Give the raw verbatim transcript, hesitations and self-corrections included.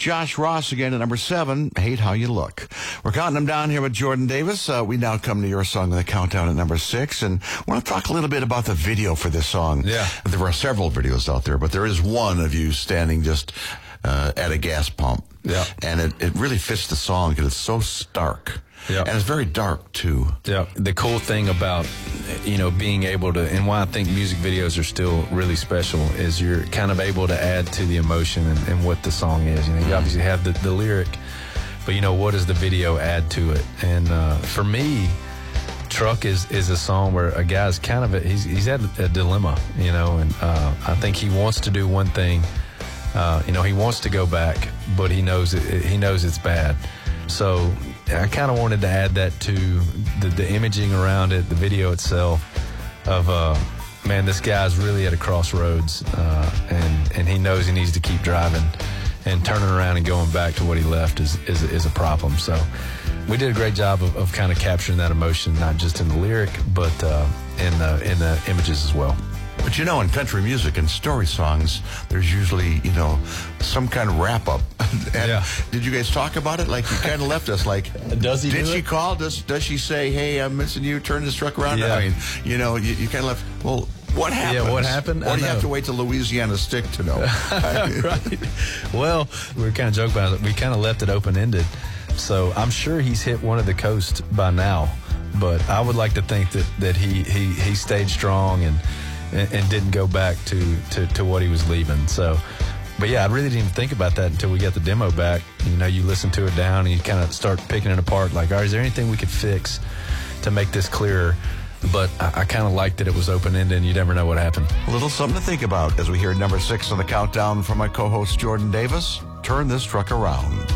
Josh Ross again at number seven, Hate How You Look. We're counting them down here with Jordan Davis. Uh, we now come to your song in the countdown at number six, and I want to talk a little bit about the video for this song. Yeah. There are several videos out there, but there is one of you standing just uh, at a gas pump. Yeah. And it, it really fits the song because it's so stark. Yeah. And it's very dark, too. Yeah. The cool thing about, you know, being able to, and why I think music videos are still really special, is you're kind of able to add to the emotion and, and what the song is. You know, you obviously have the, the lyric, but, you know, what does the video add to it? And uh, for me, Truck is, is a song where a guy's kind of, a, he's, he's at a dilemma, you know, and uh, I think he wants to do one thing. Uh, you know, he wants to go back, but he knows it, he knows it's bad. So I kind of wanted to add that to the, the imaging around it, the video itself of, uh, man, this guy's really at a crossroads, uh, and, and he knows he needs to keep driving, and turning around and going back to what he left is, is, is a problem. So we did a great job of, of kind of capturing that emotion, not just in the lyric, but uh, in, the, in the images as well. But you know, in country music and story songs, there's usually, you know, some kind of wrap-up. And yeah. Did you guys talk about it? Like, you kind of left us like, does he did do she it? call? Does does she say, hey, I'm missing you, turn this truck around? Yeah. I mean, you know, you, you kind of left, well, what happened? Yeah, what happened? Or I do you know. have to wait till Louisiana Stick to know? Right. Well, we were kind of joking about it. We kind of left it open-ended. So I'm sure he's hit one of the coast by now. But I would like to think that, that he, he, he stayed strong and, and, and didn't go back to, to, to what he was leaving. So, but yeah, I really didn't even think about that until we got the demo back. You know, you listen to it down and you kind of start picking it apart. Like, all right, is there anything we could fix to make this clearer? But I, I kind of liked that it was open-ended and you never know what happened. A little something to think about as we hear number six on the countdown from my co-host Jordan Davis. Turn this truck around.